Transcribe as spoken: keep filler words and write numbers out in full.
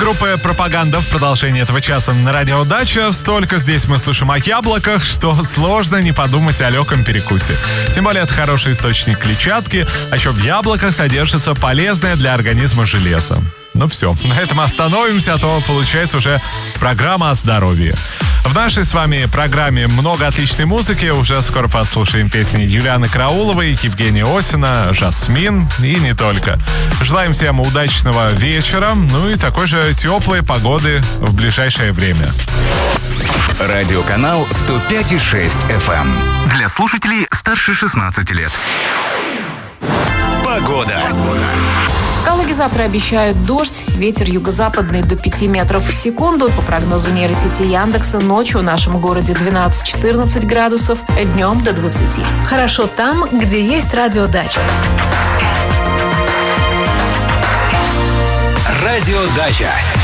группы «Пропаганда» в продолжении этого часа на радио «Дача». Столько здесь мы слышим о яблоках, что сложно не подумать о легком перекусе. Тем более это хороший источник клетчатки, а еще в яблоках содержится полезное для организма железо. Ну все, на этом остановимся, а то получается уже программа о здоровье. В нашей с вами программе много отличной музыки. Уже скоро послушаем песни Юлианы Карауловой, Евгения Осина, Жасмин и не только. Желаем всем удачного вечера, ну и такой же теплой погоды в ближайшее время. Радиоканал сто пять и шесть эф эм. Для слушателей старше шестнадцати лет. Погода. В Калуге завтра обещают дождь, ветер юго-западный до пяти метров в секунду. По прогнозу нейросети Яндекса, ночью в нашем городе двенадцать-четырнадцать градусов, днем до двадцати. Хорошо там, где есть радиодача. Радиодача.